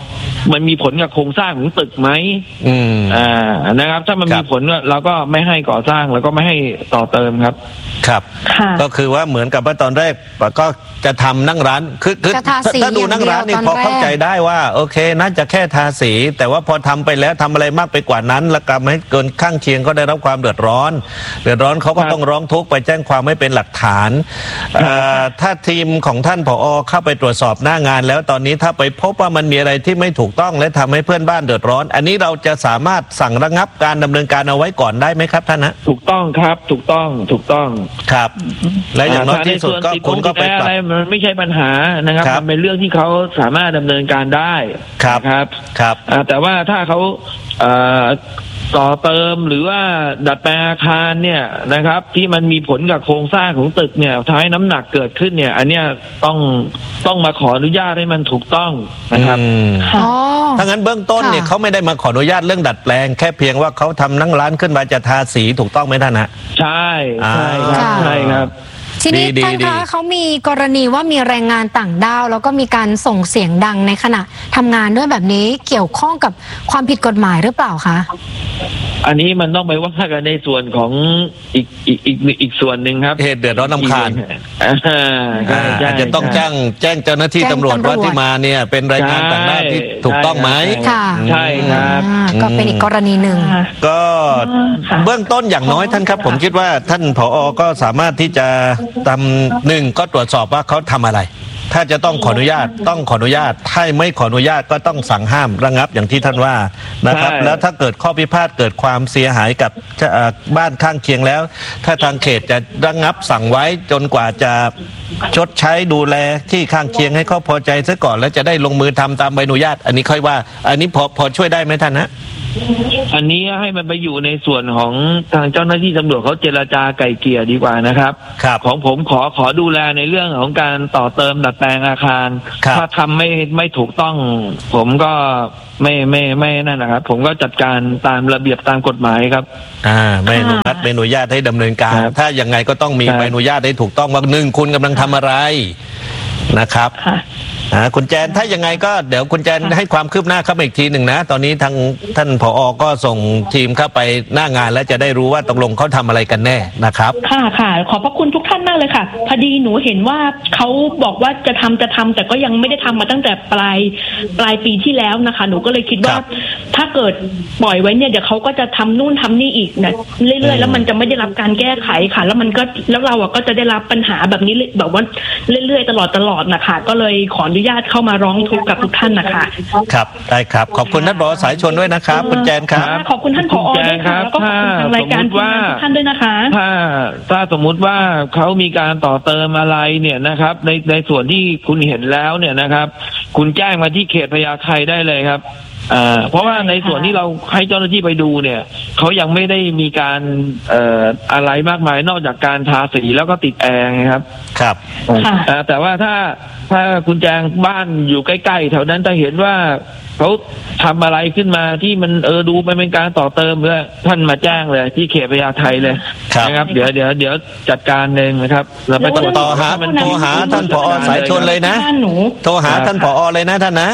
มันมีผลกับโครงสร้างของตึกไหมนะครับถ้ามันมีผลเราก็ไม่ให้ก่อสร้างแล้วก็ไม่ให้ต่อเติมครับครับก็คือว่าเหมือนกับว่าตอนแรกก็จะทำนั่งร้านคือถ้าดูนั่งร้านนี่พอเข้าใจได้ว่าโอเคน่าจะแค่ทาสีแต่ว่าพอทำไปแล้วทำอะไรมากไปกว่านั้นแล้วก็ไม่เกินข้างเคียงก็ได้รับความเดือดร้อนเขาก็ต้องร้องทุกข์ไปแจ้งความไม่เป็นหลักฐานถ้าทีมของท่านผอ.เข้าไปตรวจสอบหน้างานแล้วตอนนี้ถ้าไปพบว่ามันมีอะไรที่ไม่ถูกต้องและทำให้เพื่อนบ้านเดือดร้อนอันนี้เราจะสามารถสั่งระงับการดำเนินการเอาไว้ก่อนได้ไหมครับท่านนะถูกต้องครับถูกต้องครับและอย่างน้อยที่สุดก็คุณก็ไปอะไรมันไม่ใช่ปัญหานะครับมันเป็นเรื่องที่เขาสามารถดำเนินการได้ครับแต่ว่าถ้าเขาต่อเติมหรือว่าดัดแปลงอาคารเนี่ยนะครับที่มันมีผลกับโครงสร้างของตึกเนี่ยท้ายน้ำหนักเกิดขึ้นเนี่ยอันเนี้ยต้องมาขออนุญาตให้มันถูกต้องนะครับถ้างั้นเบื้องต้นเนี่ยเขาไม่ได้มาขออนุญาตเรื่องดัดแปลงแค่เพียงว่าเขาทำนั่งร้านขึ้นมาจะทาสีถูกต้องไหมท่านฮะใช่ครับทีนี้ท่านคะเขามีกรณีว่ามีแรงงานต่างด้าวแล้วก็มีการส่งเสียงดังในขณะทำงานด้วยแบบนี้เกี่ยวข้องกับความผิดกฎหมายหรือเปล่าคะอันนี้มันต้องไปว่ากันในส่วนของอีกส่วนหนึ่งครับเหตุเดือดร้อนรำคาญอาจจะต้องแจ้งเจ้าหน้าที่ตำรวจว่าที่มาเนี่ยเป็นแรงงานต่างด้าวที่ถูกต้องไหมใช่ครับก็เป็นอีกกรณีหนึ่งก็เบื้องต้นอย่างน้อยท่านครับผมคิดว่าท่านผอ.ก็สามารถที่จะทำหนึ่งก็ตรวจสอบว่าเขาทำอะไรถ้าจะต้องขออนุญาตถ้าไม่ขออนุญาตก็ต้องสั่งห้ามระงับอย่างที่ท่านว่านะครับแล้วถ้าเกิดข้อพิพาทเกิดความเสียหายกับบ้านข้างเคียงแล้วถ้าทางเขตจะระงับสั่งไว้จนกว่าจะชดใช้ดูแลที่ข้างเคียงให้เขาพอใจซะก่อนแล้วจะได้ลงมือทำตามใบอนุญาตอันนี้ค่อยว่าอันนี้พอช่วยได้ไหมท่านฮะอันนี้ให้มันไปอยู่ในส่วนของทางเจ้าหน้าที่ตำรวจเขาเจรจาไกล่เกลี่ยดีกว่านะครับของผมขอดูแลในเรื่องของการต่อเติมดัดแปลงอาคารถ้าทำไม่ถูกต้องผมก็ไม่นั่นนะครับผมก็จัดการตามระเบียบตามกฎหมายครับไม่อนุญาตให้ดำเนินการถ้ายังไงก็ต้องมีใบอนุญาตให้ถูกต้องว่าหนึ่งคุณกำลังทำอะไรนะครับคุณแจนถ้ายังไงก็เดี๋ยวคุณแจนให้ความคืบหน้าเข้ามาอีกทีหนึ่งนะตอนนี้ทางท่านผอ.ก็ส่งทีมเข้าไปหน้างานแล้วจะได้รู้ว่าตกลงเขาทำอะไรกันแน่นะครับค่ะขอบพระคุณทุกท่านมากเลยค่ะพอดีหนูเห็นว่าเขาบอกว่าจะทำแต่ก็ยังไม่ได้ทำมาตั้งแต่ปลายปีที่แล้วนะคะหนูก็เลยคิดว่าถ้าเกิดปล่อยไว้เนี่ยเดี๋ยวเขาก็จะทำนู่นทำนี่อีกนะเรื่อยๆแล้วมันจะไม่ได้รับการแก้ไขค่ะแล้วเราก็จะได้รับปัญหาแบบนี้แบบว่าเรื่อยๆตลอดนะคะก็เลยขออนุญาตเข้ามาร้องทุกข์กับทุกท่านนะคะครับได้ครับขอบคุณท่านผอ.สายชนด้วยนะครับคุณแจนครับขอบคุณท่านผอ.ด้วยค่ะแล้วก็ขอบคุณทางรายการทุกท่านด้วยนะคะถ้าสมมุติว่าเขามีการต่อเติมอะไรเนี่ยนะครับในส่วนที่คุณเห็นแล้วเนี่ยนะครับคุณแจ้งมาที่เขตพญาไทได้เลยครับเพราะว่าในส่วนที่เราให้เจ้าหน้าที่ไปดูเนี่ยเขายังไม่ได้มีการอะไรมากมายนอกจากการทาสีแล้วก็ติดแอร์ครับแต่ว่าถ้าคุณแจงบ้านอยู่ใกล้ๆแถวนั้นจะเห็นว่าเขาทำอะไรขึ้นมาที่มันดูมันเป็นการต่อเติมเลยท่านมาแจ้งเลยที่เขตพญาไทเลยนะครับเดี๋ยวจัดการเองนะครับเราไปต่อหาท่านผอ.สายชนเลยนะโทรหาท่านผอ.เลยนะท่าน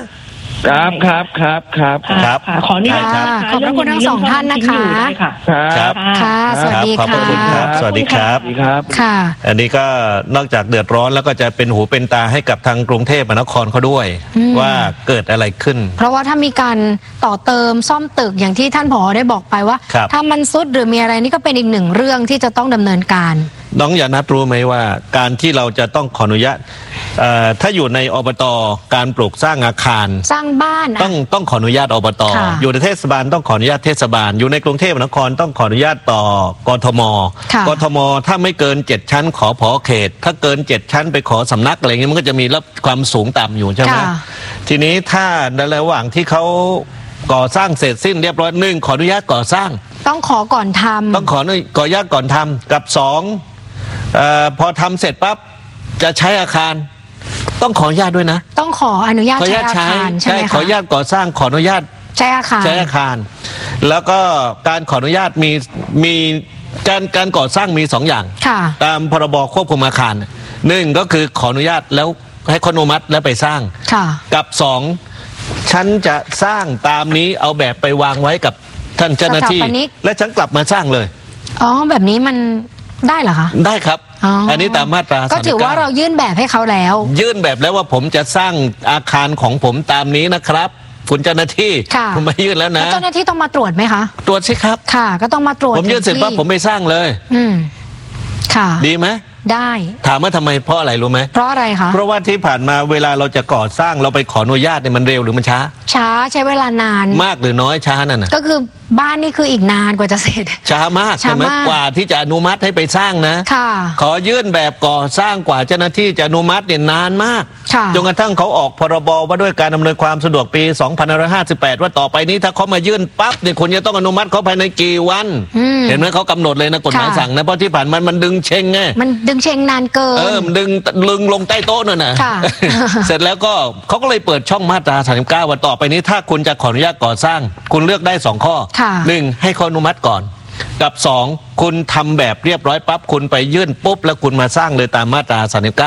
นะครับขออนุญาตขอบคุณทั้งสองท่านนะคะครับสวัสดีค่ะสวัสดีครับค่ะอันนี้ก็นอกจากเดือดร้อนแล้วก็จะเป็นหูเป็นตาให้กับทางกรุงเทพมหานครเขาด้วยว่าเกิดอะไรขึ้นเพราะว่าถ้ามีการต่อเติมซ่อมตึกอย่างที่ท่านผอ.ได้บอกไปว่าถ้ามันซุดหรือมีอะไรนี่ก็เป็นอีกหนึ่งเรื่องที่จะต้องดำเนินการน้องอย่านัดรู้ไหมว่าการที่เราจะต้องขออนุญาตถ้าอยู่ในอบต.การปลูกสร้างอาคารสร้างบ้านต้องขออนุญาตอบต.อยู่ในเทศบาลต้องขออนุญาตเทศบาลอยู่ในกรุงเทพมหานครต้องขออนุญาตต่อกทม.กทม.ถ้าไม่เกิน7ชั้นขอผอ.เขตถ้าเกิน7ชั้นไปขอสำนักอะไรเงี้ยมันก็จะมีรับความสูงต่ำอยู่ใช่ไหมทีนี้ถ้าในระหว่างที่เขาก่อสร้างเสร็จสิ้นเรียบร้อย1ขออนุญาตก่อสร้างต้องขอก่อนทำต้องขออนุญาตก่อนทำกับ2พอทำเสร็จปั๊บจะใช้อาคารต้องขออนุญาตด้วยนะต้องขออนุญาตใช้อาคารใช่ไหมคะขออนุญาตก่อสร้างขออนุญาตใช้อาคารแล้วก็การขออนุญาตมีการก่อสร้างมี2อย่างตามพรบควบคุมอาคาร1ก็คือขออนุญาตแล้วให้อนุมัติแล้วไปสร้างกับ2 ฉันจะสร้างตามนี้เอาแบบไปวางไว้กับท่านเจ้าหน้าที่และฉันกลับมาสร้างเลยอ๋อแบบนี้มันได้เหรอคะได้ครับ อันนี้ตามมาตราก็ถือว่าเรายื่นแบบให้เขาแล้วยื่นแบบแล้วว่าผมจะสร้างอาคารของผมตามนี้นะครับคุณเจ้าหน้าที่ผมมายื่นแล้วนะเจ้าหน้าที่ต้องมาตรวจไหมคะตรวจสิครับค่ะก็ต้องมาตรวจผมยื่นเสร็จปั๊บผมไปสร้างเลยค่ะดีไหมได้ถามว่าทำไมเพราะอะไรรู้ไหมเพราะอะไรคะเพราะว่าที่ผ่านมาเวลาเราจะก่อสร้างเราไปขออนุญาตเนี่ยมันเร็วหรือมันช้าใช้เวลานานมากหรือน้อยช้านั่นน่ะก็คือบ้านนี่คืออีกนานกว่าจะเสร็จช้ามากใช่ไหมกว่าที่จะอนุมัติให้ไปสร้างนะขอยื่นแบบก่อสร้างกว่าเจ้าหน้าที่จะอนุมัติเนี่ยนานมากจนกระทั่งเขาออกพรบว่าด้วยการดำเนินความสะดวกปี2558ว่าต่อไปนี้ถ้าเขามายื่นปั๊บเนี่ยคุณจะต้องอนุมัติเขาภายในกี่วันเห็นไหมเขากำหนดเลยนะกฎหมายสั่งนะเพราะที่ผ่านมันดึงเชงไงมันดึงเชงนานเกินมันดึงลงใต้โต๊ะนั่นน่ะเสร็จแล้วก็เขาก็เลยเปิดช่องมาตรา39ว่าต่อไปนี้ถ้าคุณจะขออนุญาตก่อสร้างคุณเลือกได้2ข้อ1ให้เขาอนุมัติก่อนกับ2คุณทำแบบเรียบร้อยปั๊บคุณไปยื่นปุ๊บแล้วคุณมาสร้างเลยตามมาตรา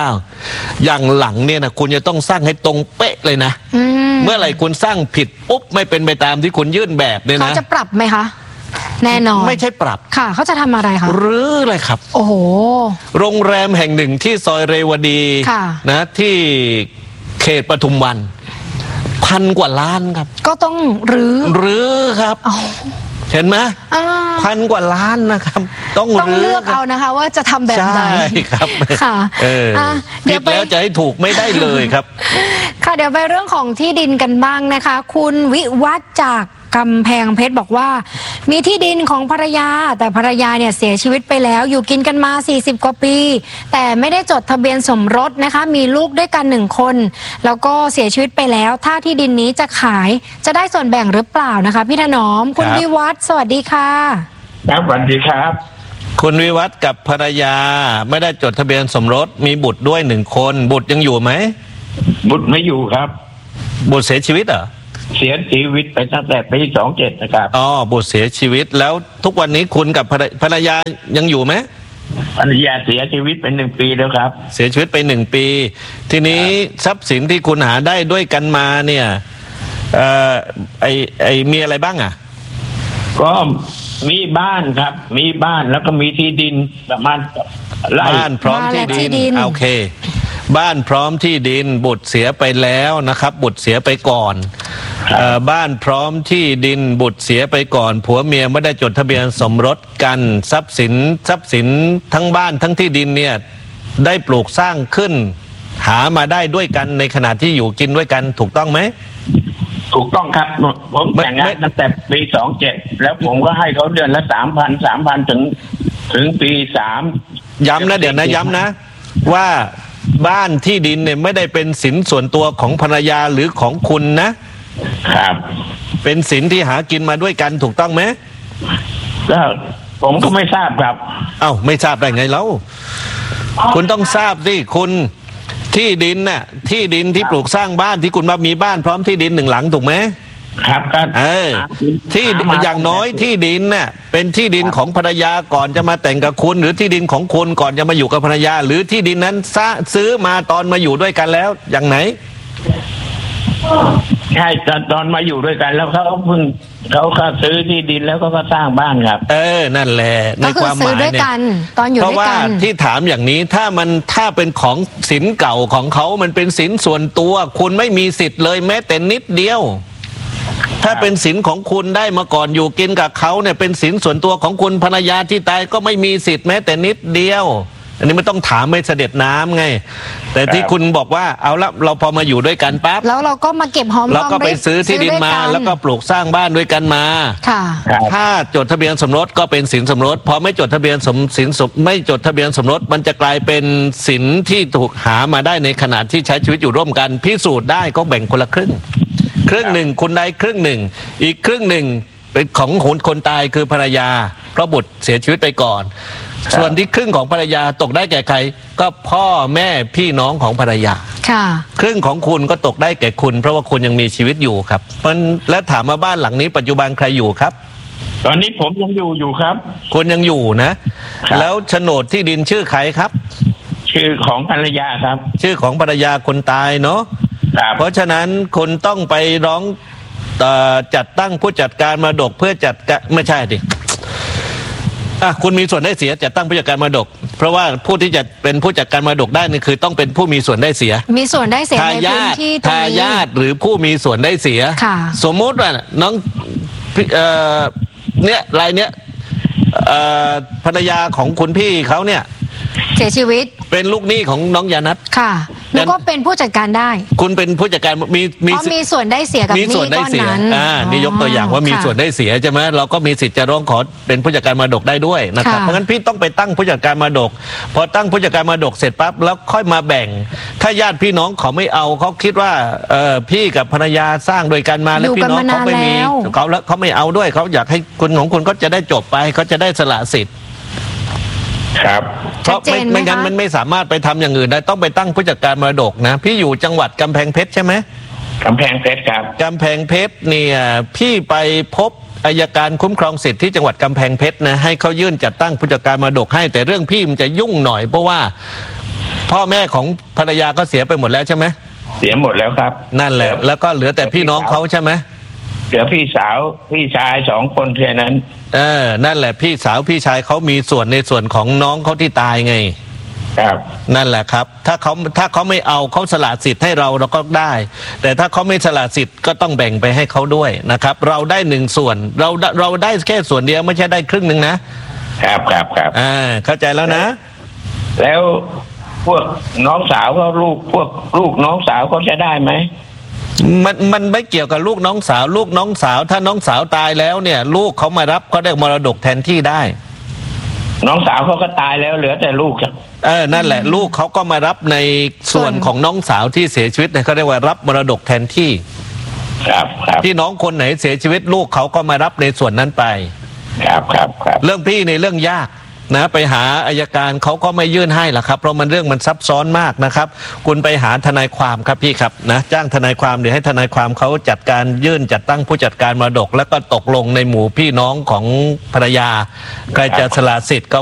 39อย่างหลังเนี่ยนะคุณจะต้องสร้างให้ตรงเป๊ะเลยนะเมื่อไหร่คุณสร้างผิดปุ๊บไม่เป็นไปตามที่คุณยื่นแบบเนี่ยนะเขาจะปรับไหมคะแน่นอนไม่ใช่ปรับค่ะเขาจะทำอะไรคะหรืออะไรครับโอ้โหโรงแรมแห่งหนึ่งที่ซอยเรวดีนะที่เขตปทุมวัน1,000 กว่าล้านครับก็ต้องรื้อครับเห็นไหม1,000 กว่าล้านนะครับต้องเลือกเอานะคะว่าจะทำแบบไหนใช่ครับค่ะเดี๋ยวแล้วจะให้ถูกไม่ได้เลยครับค่ะเดี๋ยวไปเรื่องของที่ดินกันบ้างนะคะคุณวิวัฒน์จากกำแพงเพชรบอกว่ามีที่ดินของภรรยาแต่ภรรยาเนี่ยเสียชีวิตไปแล้วอยู่กินกันมา40 กว่าปีแต่ไม่ได้จดทะเบียนสมรสนะคะมีลูกด้วยกัน1 คนแล้วก็เสียชีวิตไปแล้วถ้าที่ดินนี้จะขายจะได้ส่วนแบ่งหรือเปล่านะคะพี่ถนอมคุณวิวัฒน์สวัสดีค่ะครับสวัสดีครับคุณวิวัฒน์กับภรรยาไม่ได้จดทะเบียนสมรสมีบุตรด้วย1 คนบุตรยังอยู่ไหมบุตรไม่อยู่ครับบุตรเสียชีวิตเหรอเสียชีวิตไปตั้งแต่ปี27นะครับบุตรเสียชีวิตแล้วทุกวันนี้คุณกับภรรยายังอยู่ไหมภรรยาเสียชีวิตไป1 ปีแล้วครับเสียชีวิตไป1 ปีทีนี้ทรัพย์สินที่คุณหาได้ด้วยกันมาเนี่ยมีอะไรบ้างอ่ะก็มีบ้านครับมีบ้านแล้วก็มีที่ดินประมาณบ้านพร้อมที่ดินโอเคบ้านพร้อมที่ดินบุตรเสียไปแล้วนะครับบุตรเสียไปก่อนบ้านพร้อมที่ดินบุตรเสียไปก่อนผัวเมียไม่ได้จดทะเบียนสมรสกันทรัพย์สินทั้งบ้านทั้งที่ดินเนี่ยได้ปลูกสร้างขึ้นหามาได้ด้วยกันในขณะที่อยู่กินด้วยกันถูกต้องไหมถูกต้องครับผมแต่งงานตั้งแต่ปี27แล้วผมก็ให้เขาเดือนละ3,000ถึงปี3 ย้ำนะเดี๋ยวนะย้ำนะว่าบ้านที่ดินเนี่ยไม่ได้เป็นสินส่วนตัวของภรรยาหรือของคุณนะครับเป็นสินที่หากินมาด้วยกันถูกต้องไหมก็ผมก็ไม่ทราบครับไม่ทราบได้ไงแล้วคุณต้องทราบสิคุณที่ดินน่ะที่ดินที่ปลูกสร้างบ้านที่คุณมามีบ้านพร้อมที่ดิน1 หลังถูกไหมครับที่อย่างน้อยที่ดินน่ะเป็นที่ดินของภรรยาก่อนจะมาแต่งกับคุณหรือที่ดินของคุณก่อนจะมาอยู่กับภรรยาหรือที่ดินนั้นซื้อมาตอนมาอยู่ด้วยกันแล้วอย่างไหนใช่ตอนมาอยู่ด้วยกันแล้วเขาซื้อที่ดินแล้วก็สร้างบ้านครับนั่นแหละในความหมายเนี่ยตอนอยู่ด้วยกันเพราะว่าที่ถามอย่างนี้ถ้าเป็นของสินเก่าของเขามันเป็นสินส่วนตัวคุณไม่มีสิทธิ์เลยแม้แต่นิดเดียวถ้าเป็นสินของคุณได้มาก่อนอยู่กินกับเขาเนี่ยเป็นสินส่วนตัวของคุณภรรยาที่ตายก็ไม่มีสิทธิ์แม้แต่นิดเดียวอันนี้ไม่ต้องถามไม่เสด็จน้ำไงแต่ที่คุณบอกว่าเอาละเราพอมาอยู่ด้วยกันปั๊บแล้วเราก็มาเก็บหอมรอมริบแล้วก็ไปซื้อที่ดินมาแล้วก็ปลูกสร้างบ้านด้วยกันมาถ้าจดทะเบียนสมรสก็เป็นสินสมรสพอไม่จดทะเบียนไม่จดทะเบียนสมรสมันจะกลายเป็นสินที่ถูกหามาได้ในขณะที่ใช้ชีวิตอยู่ร่วมกันพิสูจน์ได้ก็แบ่งคนละครึ่ง1คุณได้ครึ่ง1อีกครึ่ง1เป็นของคนตายคือภรรยาเพราะบุตรเสียชีวิตไปก่อนส่วนที่ครึ่งของภรรยาตกได้แก่ใครก็พ่อแม่พี่น้องของภรรยาครึ่งของคุณก็ตกได้แก่คุณเพราะว่าคุณยังมีชีวิตอยู่ครับและถามมาบ้านหลังนี้ปัจจุบันใครอยู่ครับตอนนี้ผมยังอยู่ครับคุณยังอยู่นะแล้วโฉนดที่ดินชื่อใครครับชื่อของภรรยาครับชื่อของภรรยาคนตายเนาะเพราะฉะนั้นคุณต้องไปร้องจัดตั้งผู้จัดการมรดกเพื่อจัดการไม่ใช่ดิคุณมีส่วนได้เสียจัดตั้งผู้จัดการมรดกเพราะว่าผู้ที่จะเป็นผู้จัดการมรดกได้นี่คือต้องเป็นผู้มีส่วนได้เสียมีส่วนได้เสียในพื้นที่ตรงนี้ทายาทหรือผู้มีส่วนได้เสียสมมุติว่าน้องเนี่ยรายเนี้ยภรรยาของคุณพี่เขาเนี่ยเสียชีวิตเป็นลูกหนี้ของน้องยานัทค่ะแล้วก็เป็นผู้จัดการได้คุณเป็นผู้จัดการมีส่วนได้เสียกับหนี้ก้อนนั้นนี่ยกตัวอย่างว่ามีส่วนได้เสียใช่ไหมเราก็มีสิทธิ์จะร้องขอเป็นผู้จัดการมรดกได้ด้วยนะครับเพราะงั้นพี่ต้องไปตั้งผู้จัดการมรดกพอตั้งผู้จัดการมรดกเสร็จปั๊บแล้วค่อยมาแบ่งถ้าญาติพี่น้องเขาไม่เอาเขาคิดว่าพี่กับภรรยาสร้างโดยกันมาแล้วพี่น้องเขาไม่มีเขาไม่เอาด้วยเขาอยากให้คุณของคุณก็จะได้จบไปเขาจะได้สละสิทธิ์ครับเพราะไม่งั้นมันไม่สามารถไปทำอย่างอื่นได้ต้องไปตั้งผู้จัดการมรดกนะพี่อยู่จังหวัดกำแพงเพชรใช่ไหมกำแพงเพชรครับกำแพงเพชรเนี่ยพี่ไปพบอัยการคุ้มครองสิทธิ์ที่จังหวัดกำแพงเพชรนะให้เขายื่นจัดตั้งผู้จัดการมรดกให้แต่เรื่องพี่มันจะยุ่งหน่อยเพราะว่าพ่อแม่ของภรรยาก็เสียไปหมดแล้วใช่ไหมเสียหมดแล้วครับนั่นแหละแล้วก็เหลือแต่พี่น้องเขาใช่ไหมเหลือพี่สาวพี่ชาย2 คนแค่นั้นนั่นแหละพี่สาวพี่ชายเขามีส่วนในส่วนของน้องเขาที่ตายไงครับนั่นแหละครับถ้าเขาไม่เอาเขาสละสิทธิ์ให้เราก็ได้แต่ถ้าเขาไม่สละสิทธิ์ก็ต้องแบ่งไปให้เขาด้วยนะครับเราได้1 ส่วนเราได้แค่ส่วนเดียวไม่ใช่ได้ครึ่งนึงนะครับเข้าใจแล้วนะแล้วพวกน้องสาวเขาพวกลูกน้องสาวเขาจะได้ไหมมันไม่เกี่ยวกับลูกน้องสาวถ้าน้องสาวตายแล้วเนี่ยลูกเขามารับก็ได้มรดกแทนที่ได้น้องสาวเขาก็ตายแล้วเหลือแต่ลูกนั่นแหละลูกเขาก็มารับในส่วนของน้องสาวที่เสียชีวิตเนี่ยเขาเรียกว่ารับมรดกแทนที่ครับพี่น้องคนไหนเสียชีวิตลูกเขาก็มารับในส่วนนั้นไปครับเรื่องพี่ในเรื่องยากนะไปหาอัยการเขาก็ไม่ยื่นให้หรอกครับเพราะมันเรื่องมันซับซ้อนมากนะครับคุณไปหาทนายความครับพี่ครับนะจ้างทนายความเดี๋ยวให้ทนายความเขาจัดการยื่นจัดตั้งผู้จัดการมรดกแล้วก็ตกลงในหมู่พี่น้องของภรรยาใครจะสละสิทธิ์ก็